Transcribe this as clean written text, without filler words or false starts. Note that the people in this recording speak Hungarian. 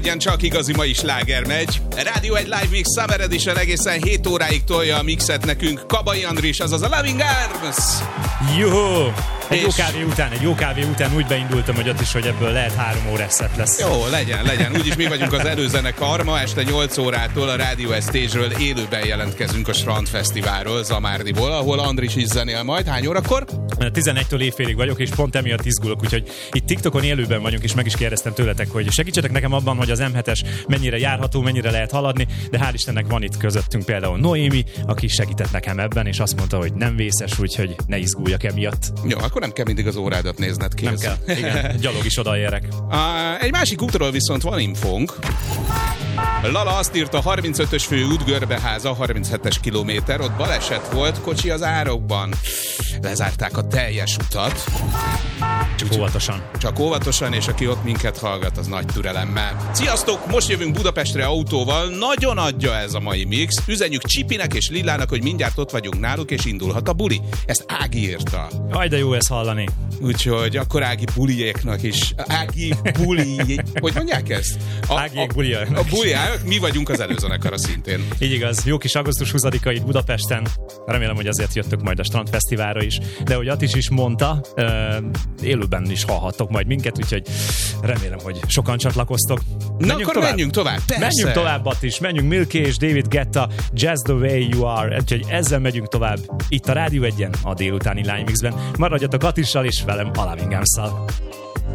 Igen, csak igazi mai sláger megy. Rádió egy Live Mix Summer Edition egészen 7 óráig tolja a mixet nekünk Kabai Andris, azaz a Loving Arms. Jó! Egy jó kávé után úgy beindultam, hogy ott is, hogy ebből lehet 3 órás szett lesz. Jó, legyen. Úgyis mi vagyunk az előzenekar. Ma este 8 órától a Radio Stage-ről élőben jelentkezünk a Strand Fesztiválról, Zamárdiból, ahol Andris is zenél majd. Hány órakor? 11-től éjfélig vagyok, és pont emiatt izgulok, úgyhogy itt TikTokon élőben vagyunk, és meg is kérdeztem tőletek, hogy segítsetek nekem abban, hogy az M7-es mennyire járható, mennyire lehet haladni, de hál' Istennek van itt közöttünk például Noémi, aki segített nekem ebben, és azt mondta, hogy nem vészes, úgyhogy ne izguljak emiatt. Jó, akkor nem kell mindig az órádat nézned ki. Nem kell, igen, gyalog is odaérek. Egy másik útról viszont van infónk. Lala azt írta, 35-ös fő út Görbeháza, 37-es kilométer, ott baleset volt, kocsi az árokban. Lezárták a teljes utat. Csak óvatosan, és aki ott minket hallgat, az nagy türelemmel. Sziasztok! Most jövünk Budapestre autóval, nagyon adja ez a mai mix. Üzenjük Csipinek és Lillának, hogy mindjárt ott vagyunk náluk, és indulhat a buli. Ezt Ági írta. Aj, de jó ezt hallani. Úgyhogy akkor Ági buliéknak is. Ági buli... Hogy mondják ezt? Ágiék buliáknak. A buliák, mi vagyunk az előzenekara szintén. Így igaz. Jó kis augusztus 20-a itt Budapesten. Remélem, hogy azért jöttök majd a Strand Fesztiválra is. De hogy Attis is mondta, élőben is hallhattok majd minket, úgyhogy remélem, hogy sokan csatlakoztok. Na akkor menjünk tovább. Persze. Menjünk tovább, Attis. Menjünk Milky és David Guetta, Just the Way You Are. Úgyhogy ezzel megyünk tovább. Itt a Rádió 1-en, a délutáni Live Mixben. Maradjatok Attissal és velem, a Loving Arms-szal.